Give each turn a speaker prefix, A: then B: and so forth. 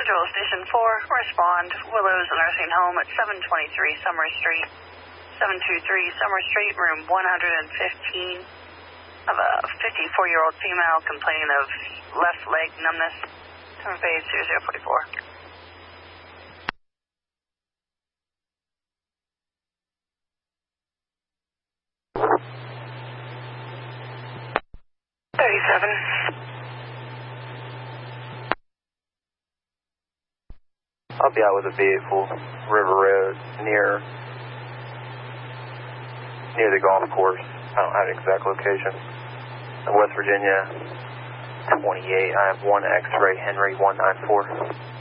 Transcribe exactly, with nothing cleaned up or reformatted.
A: Patrol Station four, respond. Willows Nursing Home at seven twenty-three Summer Street. seven two three Summer Street, room one hundred fifteen. Of a fifty-four-year-old female complaining of left leg numbness. Time phase zero zero forty-four. thirty-seven.
B: I'll be out with a vehicle, River Road, near near the golf course. I don't have an exact location. In West Virginia, twenty-eight. I have one X-ray Henry one nine four.